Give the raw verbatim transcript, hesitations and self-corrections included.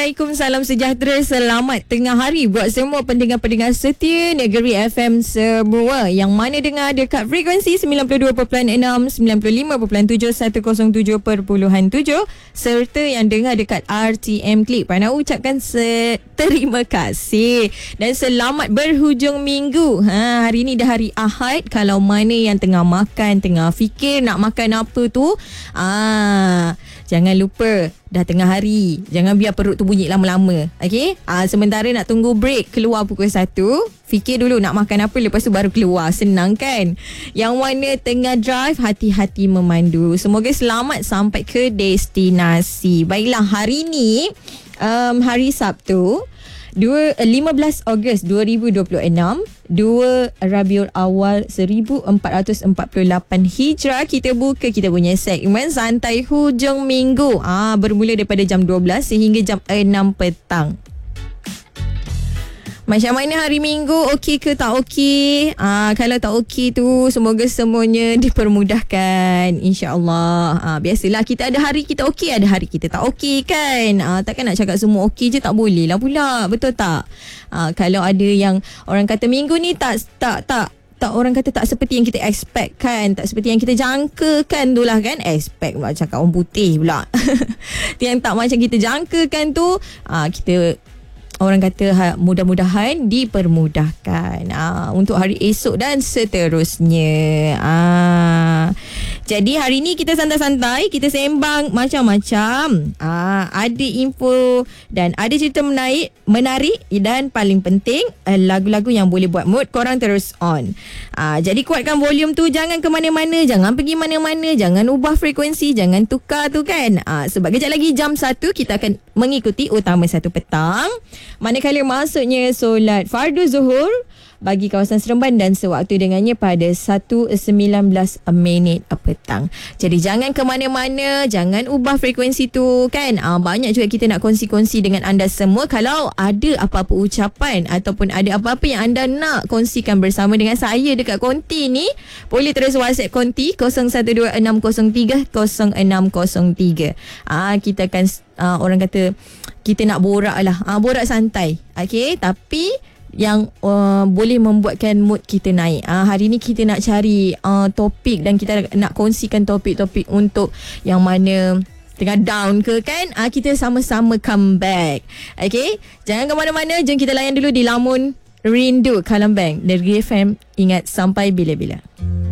Assalamualaikum, salam sejahtera, selamat tengah hari buat semua pendengar-pendengar setia Negeri F M semua yang mana dengar dekat frekuensi sembilan puluh dua perpuluhan enam, sembilan puluh lima perpuluhan tujuh, seratus tujuh perpuluhan tujuh serta yang dengar dekat R T M Click. Pana ucapkan se- terima kasih dan selamat berhujung minggu. Ha, hari ni dah hari Ahad. Kalau mana yang tengah makan, tengah fikir nak makan apa tu, ah, jangan lupa dah tengah hari. Jangan biar perut tu bunyi lama-lama. Okey? Ah, sementara nak tunggu break keluar pukul satu, fikir dulu nak makan apa, lepas tu baru keluar. Senang kan? Yang mana tengah drive, hati-hati memandu. Semoga selamat sampai ke destinasi. Baiklah, hari ni um, hari Sabtu, lima belas Ogos dua ribu dua puluh enam, dua Rabiul Awal seribu empat ratus empat puluh lapan Hijrah. Kita buka kita punya segmen Santai Hujung Minggu. Ah, bermula daripada jam dua belas sehingga jam enam petang. Macam mana hari Minggu? Okey ke tak okey? Ah, kalau tak okey tu, semoga semuanya dipermudahkan, insya-Allah. Ah, biasalah kita ada hari kita okey, ada hari kita tak okey kan? Ah, takkan nak cakap semua okey je, tak boleh lah pula. Betul tak? Ah, kalau ada yang orang kata minggu ni tak tak tak tak orang kata tak seperti yang kita expect kan, tak seperti yang kita jangkakan tu lah kan. Expect pula cakap orang putih pula. Yang tak macam kita jangkakan tu, ah, kita orang kata ha, mudah-mudahan dipermudahkan ha, untuk hari esok dan seterusnya. Ha. Jadi hari ni kita santai-santai, kita sembang macam-macam. Ha, ada info dan ada cerita menarik, menarik dan paling penting lagu-lagu yang boleh buat mood korang terus on. Ha, jadi kuatkan volume tu, jangan ke mana-mana, jangan pergi mana-mana, jangan ubah frekuensi, jangan tukar tu kan. Ha, sebab kejap lagi jam satu kita akan mengikuti Utama Satu Petang. Manakala masuknya solat fardu zuhur bagi kawasan Seremban dan sewaktu dengannya pada satu sembilan belas minit petang. Jadi jangan ke mana-mana, jangan ubah frekuensi tu kan. Ah, banyak juga kita nak kongsi-kongsi dengan anda semua. Kalau ada apa-apa ucapan ataupun ada apa-apa yang anda nak kongsikan bersama dengan saya dekat konti ni, boleh terus WhatsApp konti kosong satu dua enam kosong tiga kosong enam kosong tiga. Ah, kita akan uh, orang kata kita nak borak lah, uh, borak santai, okay? Tapi yang uh, boleh membuatkan mood kita naik. Uh, hari ni kita nak cari uh, topik dan kita nak kongsikan topik-topik untuk yang mana tengah down ke kan. Uh, kita sama-sama come back, okay? Jangan ke mana-mana, jom kita layan dulu di Lamun Rindu Kalambang Negeri F M. Ingat sampai bila-bila.